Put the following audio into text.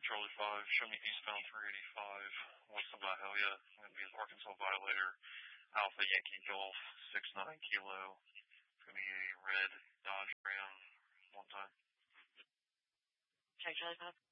Charlie 5, show me eastbound 385, west of Byhalia. Going to be Arkansas Violator, Alpha Yankee Golf, 69 Kilo. It's going to be a red Dodge Ram, one time. Check Charlie 5.